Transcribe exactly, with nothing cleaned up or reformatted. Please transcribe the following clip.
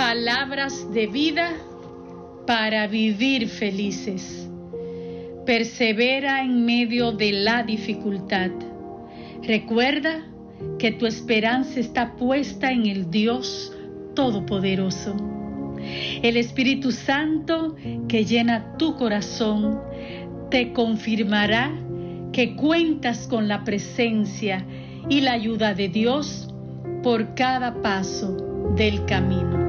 palabras de vida para vivir felices. Persevera en medio de la dificultad. Recuerda que tu esperanza está puesta en el Dios Todopoderoso. El Espíritu Santo que llena tu corazón te confirmará que cuentas con la presencia y la ayuda de Dios por cada paso del camino.